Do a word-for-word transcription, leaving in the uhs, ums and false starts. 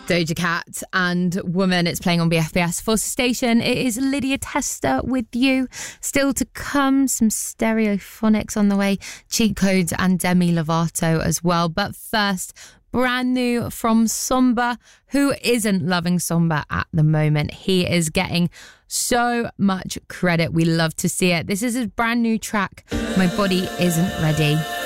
Doja Cat and Woman. It's playing on B F B S Force Station. It is Lydia Tester with you. Still to come, some Stereophonics on the way, Cheat Codes and Demi Lovato as well. But first, brand new from Somba. Who isn't loving Somba at the moment? He is getting so much credit. We love to see it. This is his brand new track, My Body Isn't Ready.